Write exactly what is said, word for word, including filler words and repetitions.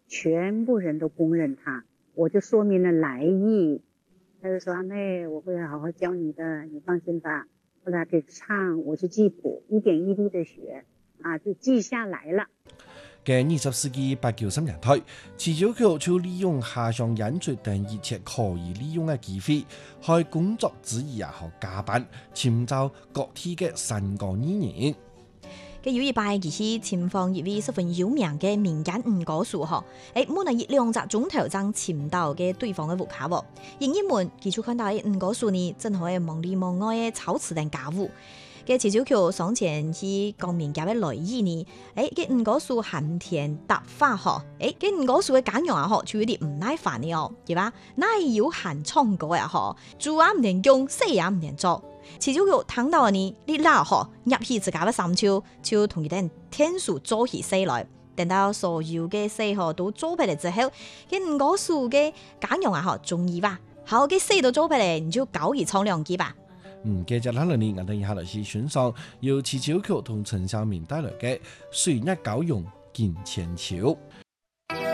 全部人都公認他，我就說明了來意。他就說：“妹，我會好好教你的，你放心吧。”後來給唱，我就記譜，一點一滴的學，啊，就記下來了。 嘅二十世紀八九十年代，徐小橋就利用下鄉演出等一切可以利用嘅機會，喺工作之餘啊，學加班，尋找各地嘅新歌藝人。 佢有一擺，佢是尋訪一位十分有名嘅民間女歌手嗬，誒，冇能以兩隻鐘頭爭尋到嘅對方嘅舞拍喎。因一門，佢就看到嘅女歌手呢，真係忙裡忙外嘅操持定家務。嘅徐小橋上前去講明家嘅來意呢，誒，嘅女歌手喊甜答花嗬，誒，嘅女歌手嘅揀樣啊嗬，就有啲唔耐煩嘅哦，係吧？哪有喊唱歌呀嗬，做啊唔能用，死啊唔能做。徐小橋聽到呢，你嗱嗬入去自家嘅三秋，就同佢哋天數做起勢來。等到所有嘅勢嗬都做起嚟之後，嘅女歌手嘅揀樣啊嗬中意吧，好嘅勢都做起嚟，你就交易唱兩句吧。 嗯，接着落嚟呢，我哋以下嚟是欣賞由徐小橋同陳曉明帶來嘅《水月交融見千秋》。